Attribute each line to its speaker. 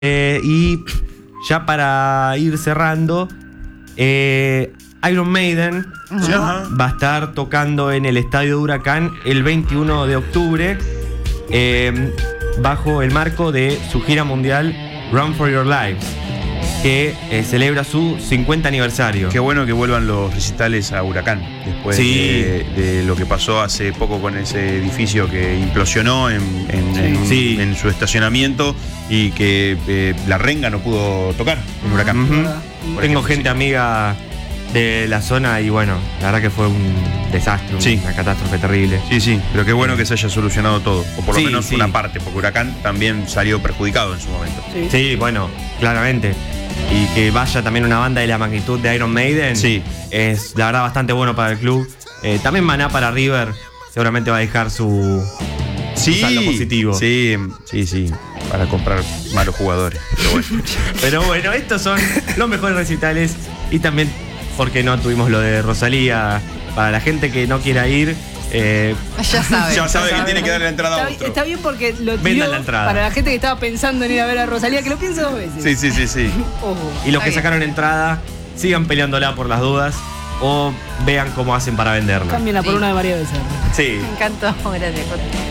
Speaker 1: Y ya para ir cerrando, Iron Maiden va a estar tocando en el Estadio de Huracán el 21 de octubre bajo el marco de su gira mundial Run for Your Lives, que celebra su 50 aniversario.
Speaker 2: Qué bueno que vuelvan los recitales a Huracán, después de lo que pasó hace poco con ese edificio que implosionó en su estacionamiento y que la Renga no pudo tocar en Huracán.
Speaker 1: Tengo gente amiga de la zona y bueno, la verdad que fue un desastre, una catástrofe terrible.
Speaker 2: Sí, pero qué bueno que se haya solucionado todo, o por lo menos una parte, porque Huracán también salió perjudicado en su momento.
Speaker 1: Sí, bueno, claramente. Y que vaya también una banda de la magnitud de Iron Maiden es la verdad bastante bueno para el club. También Maná para River seguramente va a dejar su saldo positivo.
Speaker 2: Sí, para comprar malos jugadores.
Speaker 1: Pero bueno, estos son los mejores recitales. Y también, ¿por qué no tuvimos lo de Rosalía? Para la gente que no quiera ir,
Speaker 3: ya sabe
Speaker 2: que tiene que darle la entrada a otro.
Speaker 3: Está bien porque lo tiró
Speaker 1: Vendan la entrada.
Speaker 3: para la gente que estaba pensando en ir a ver a Rosalía, que lo piense 2 veces.
Speaker 2: Sí.
Speaker 3: Ojo,
Speaker 1: y los que sacaron entrada, sigan peleándola por las dudas o vean cómo hacen para venderla.
Speaker 3: Cámbienla por una de María Becerra.
Speaker 1: Sí.
Speaker 4: Me encantó, gracias.